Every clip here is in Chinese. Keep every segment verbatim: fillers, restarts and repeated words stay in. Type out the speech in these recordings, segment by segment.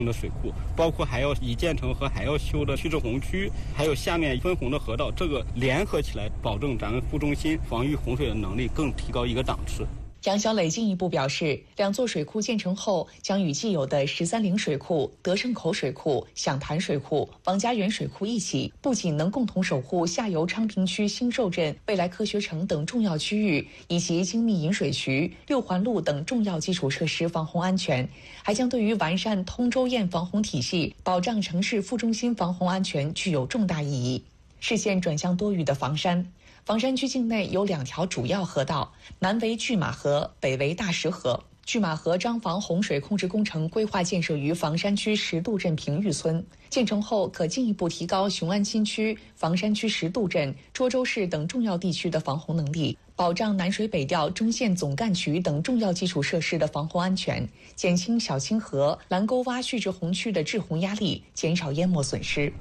的水库，包括还要已建成和还要修的蓄滞洪区，还有下面分洪的河道，这个联合起来，保证咱们副中心防御洪水的能力更提高一个档次。 杨小磊进一步表示，两座水库建成后，将与既有的十三陵水库、德胜口水库、响潭水库、王家园水库一起，不仅能共同守护下游昌平区新寿镇、未来科学城等重要区域，以及精密引水渠、六环路等重要基础设施防洪安全，还将对于完善通州堰防洪体系、保障城市副中心防洪安全具有重大意义。视线转向多雨的房山。房山区境内有两条主要河道，南为拒马河，北为大石河。拒马河张防洪水控制工程规划建设于房山区石渡镇平峪村，建成后可进一步提高雄安新区、房山区石渡镇、涿州市等重要地区的防洪能力，保障南水北调中线总干渠等重要基础设施的防洪安全，减轻小清河、蓝沟洼蓄滞洪区的滞洪压力，减少淹没损失。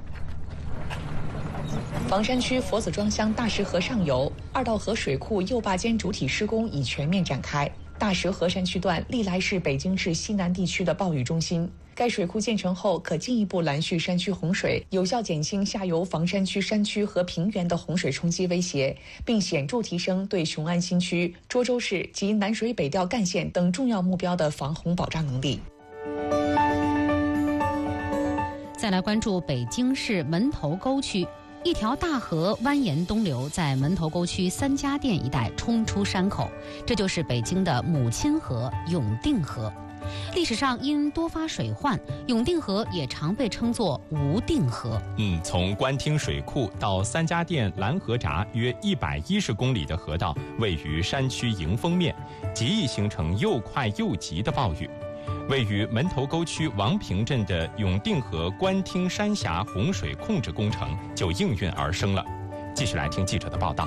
房山区佛子庄乡大石河上游二道河水库右坝间主体施工已全面展开。大石河山区段历来是北京市西南地区的暴雨中心，该水库建成后可进一步拦蓄山区洪水，有效减轻下游房山区山区和平原的洪水冲击威胁，并显著提升对雄安新区、涿州市及南水北调干线等重要目标的防洪保障能力。 再来关注北京市门头沟区。一条大河蜿蜒东流，在门头沟区三家店一带冲出山口，这就是北京的母亲河永定河。历史上因多发水患，永定河也常被称作无定河。 嗯，从官厅水库到三家店蓝河闸约一百一十公里的河道，位于山区迎风面，极易形成又快又急的暴雨。位于门头沟区王平镇的永定河官厅山峡洪水控制工程就应运而生了。继续来听记者的报道。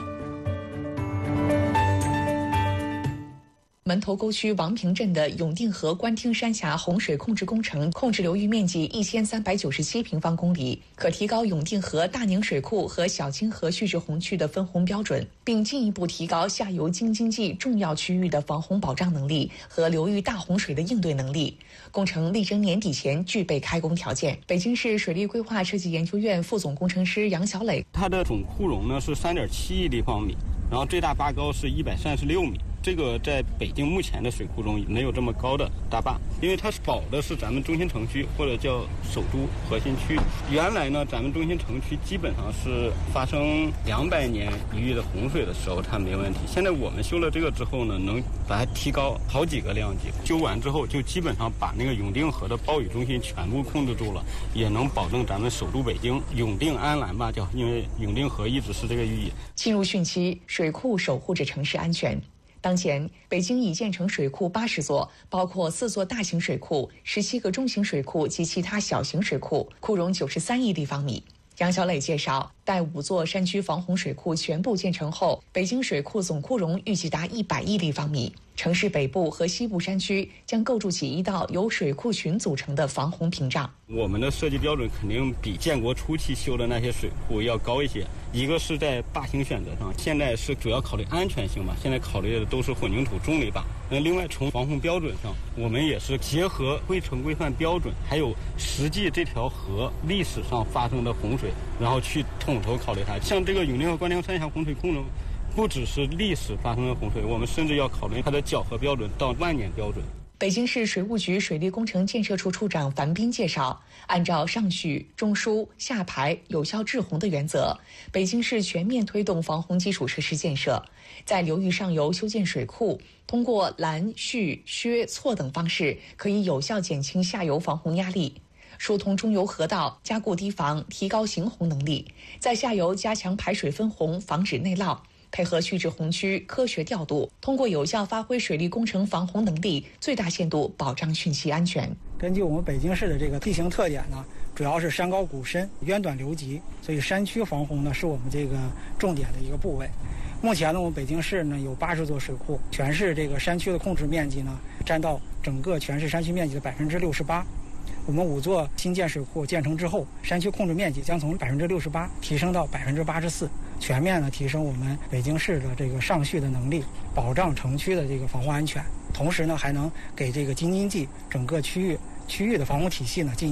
门头沟区王平镇的永定河官厅山峡洪水控制工程控制流域面积一千三百九十七平方公里，可提高永定河大宁水库和小清河蓄滞洪区的分洪标准，并进一步提高下游京津冀重要区域的防洪保障能力和流域大洪水的应对能力。工程力争年底前具备开工条件。北京市水利规划设计研究院副总工程师杨小磊， 它的总库容呢是三点七亿立方米，然后最大坝高是一百三十六米。这个在北京目前的水库中没有这么高的大坝，因为它保的是咱们中心城区或者叫首都核心区。原来呢，咱们中心城区基本上是发生两百年一遇的洪水的时候它没问题。现在我们修了这个之后呢，能把它提高好几个量级。修完之后就基本上把那个永定河的暴雨中心全部控制住了，也能保证咱们首都北京永定安澜吧，叫因为永定河一直是这个寓意。 进入汛期，水库守护着城市安全。当前，北京已建成水库八十座，包括四座大型水库、十七个中型水库及其他小型水库，库容九十三亿立方米。杨小磊介绍，待五座山区防洪水库全部建成后，北京水库总库容预计达一百亿立方米。城市北部和西部山区将构筑起一道由水库群组成的防洪屏障。 我们的设计标准肯定比建国初期修的那些水库要高一些。一个是在坝型选择上，现在是主要考虑安全性吧，现在考虑的都是混凝土重力坝。那另外从防洪标准上，我们也是结合规程规范标准，还有实际这条河历史上发生的洪水，然后去统筹考虑它。像这个永定河官厅山峡洪水控制，不只是历史发生的洪水，我们甚至要考虑它的搅和标准到万年标准。 北京市水务局水利工程建设处处长樊斌介绍，按照上蓄、中疏、下排、有效滞洪的原则，北京市全面推动防洪基础设施建设，在流域上游修建水库，通过拦、蓄、削、错等方式，可以有效减轻下游防洪压力。疏通中游河道，加固堤防，提高行洪能力；在下游加强排水分洪，防止内涝。配合蓄滞洪区科学调度，通过有效发挥水利工程防洪能力，最大限度保障汛期安全。 根据我们北京市的这个地形特点呢，主要是山高谷深、渊短流急，所以山区防洪呢是我们这个重点的一个部位。目前呢，我们北京市呢有八十座水库，全市这个山区的控制面积呢占到整个全市山区面积的百分之六十八。我们五座新建水库建成之后，山区控制面积将从百分之六十八提升到百分之八十四，全面的提升我们北京市的这个上蓄的能力，保障城区的这个防洪安全。同时呢，还能给这个京津冀整个区域区域的防洪体系呢进